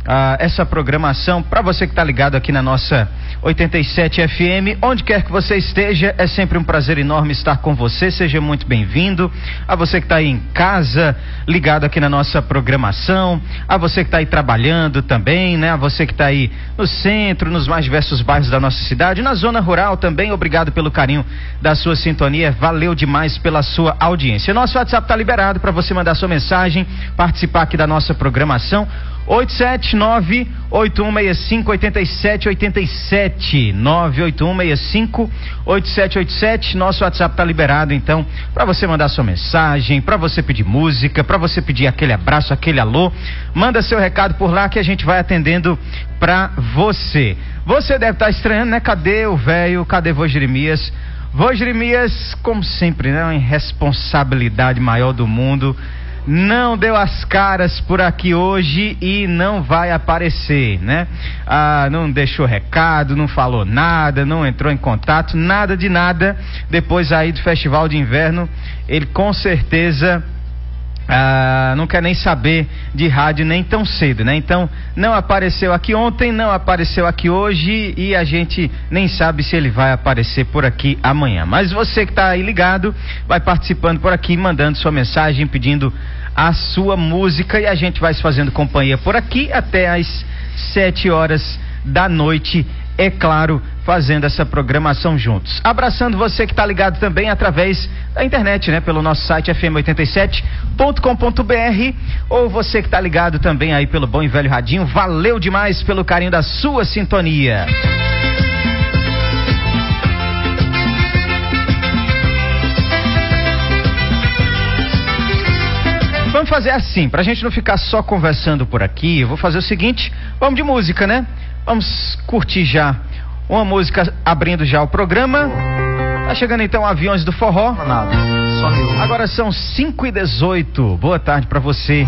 essa programação para você que está ligado aqui na nossa 87 FM, onde quer que você esteja, é sempre um prazer enorme estar com você. Seja muito bem-vindo. A você que está aí em casa, ligado aqui na nossa programação, a você que está aí trabalhando também, né? A você que está aí no centro, nos mais diversos bairros da nossa cidade, na zona rural também. Obrigado pelo carinho da sua sintonia, valeu demais pela sua audiência. Nosso WhatsApp está liberado para você mandar sua mensagem, participar aqui da nossa programação. 879-8165-8787 98165-8787. Nosso WhatsApp tá liberado, então, para você mandar sua mensagem, para você pedir música, para você pedir aquele abraço, aquele alô. Manda seu recado por lá que a gente vai atendendo para você. Você deve estar estranhando, né? Cadê o velho? Cadê vô Jeremias? Vô Jeremias, como sempre, né? Uma irresponsabilidade maior do mundo. Não deu as caras por aqui hoje e não vai aparecer, né? Não deixou recado, não falou nada, não entrou em contato, nada de nada. Depois aí do Festival de Inverno, ele com certeza não quer nem saber de rádio nem tão cedo, né? Então, não apareceu aqui ontem, não apareceu aqui hoje e a gente nem sabe se ele vai aparecer por aqui amanhã. Mas você que está aí ligado, vai participando por aqui, mandando sua mensagem, pedindo a sua música e a gente vai se fazendo companhia por aqui até às 7 horas da noite, é claro, fazendo essa programação juntos. Abraçando você que está ligado também através da internet, né? Pelo nosso site fm87.com.br, ou você que está ligado também aí pelo bom e velho radinho. Valeu demais pelo carinho da sua sintonia. Vamos fazer assim, pra gente não ficar só conversando por aqui, eu vou fazer o seguinte, vamos de música, né? Vamos curtir já uma música abrindo já o programa. Tá chegando então Aviões do Forró. Nada, só eu. Agora são 5h18. Boa tarde pra você.